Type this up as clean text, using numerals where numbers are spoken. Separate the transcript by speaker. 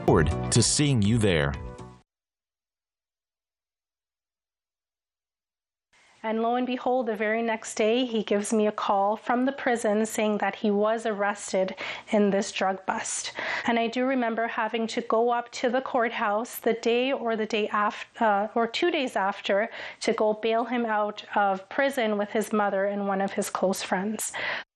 Speaker 1: forward to seeing you there.
Speaker 2: And lo and behold, the very next day, he gives me a call from the prison saying that he was arrested in this drug bust. And I do remember having to go up to the courthouse the day after, or 2 days after, to go bail him out of prison with his mother and one of his close friends.